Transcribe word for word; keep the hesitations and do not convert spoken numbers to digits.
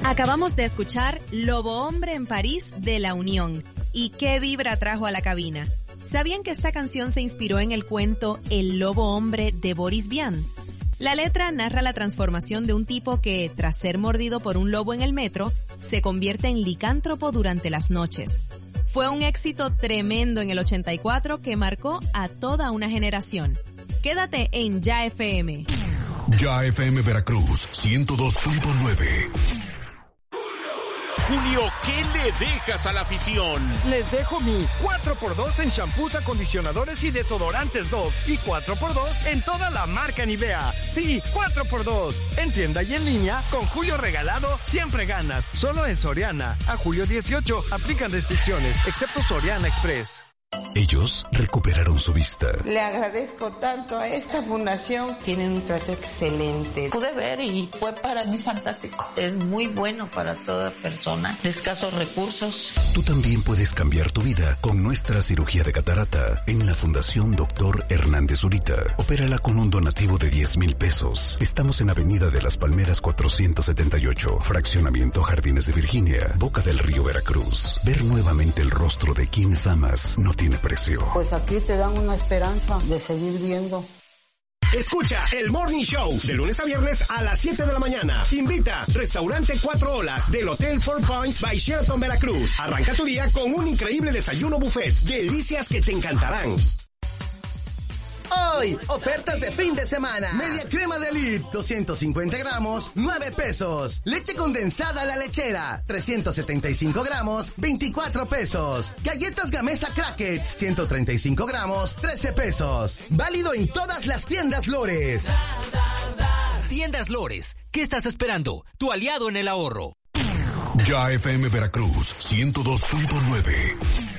Acabamos de escuchar Lobo Hombre en París de La Unión. ¿Y qué vibra trajo a la cabina? ¿Sabían que esta canción se inspiró en el cuento El Lobo Hombre de Boris Vian? La letra narra la transformación de un tipo que, tras ser mordido por un lobo en el metro, se convierte en licántropo durante las noches. Fue un éxito tremendo en el ochenta y cuatro que marcó a toda una generación. Quédate en Ya F M. Ya F M Veracruz, ciento dos punto nueve. Julio, ¿qué le dejas a la afición? Les dejo mi cuatro por dos en shampoos, acondicionadores y desodorantes Dove y cuatro por dos en toda la marca Nivea. Sí, cuatro por dos. En tienda y en línea, con Julio regalado, siempre ganas. Solo en Soriana. A julio dieciocho, aplican restricciones, excepto Soriana Express. Ellos recuperaron su vista. Le agradezco tanto a esta fundación. Tienen un trato excelente. Pude ver y fue para mí fantástico. Es muy bueno para toda persona de escasos recursos. Tú también puedes cambiar tu vida con nuestra cirugía de catarata en la Fundación Doctor Hernández Zurita. Opérala con un donativo de diez mil pesos. Estamos en Avenida de las Palmeras cuatrocientos setenta y ocho, Fraccionamiento Jardines de Virginia, Boca del Río, Veracruz. Ver nuevamente el rostro de quienes amas no tiene precio. Pues aquí te dan una esperanza de seguir viendo. Escucha el Morning Show de lunes a viernes a las siete de la mañana. Invita Restaurante Cuatro Olas del Hotel Four Points by Sheraton Veracruz. Arranca tu día con un increíble desayuno buffet. Delicias que te encantarán. Hoy, ofertas de fin de semana. Media crema de Elite, doscientos cincuenta gramos, nueve pesos. Leche condensada a la lechera, trescientos setenta y cinco gramos, veinticuatro pesos. Galletas Gamesa Crackets, ciento treinta y cinco gramos, trece pesos. Válido en todas las tiendas Lores. Tiendas Lores, ¿qué estás esperando? Tu aliado en el ahorro. Ya F M Veracruz, ciento dos punto nueve.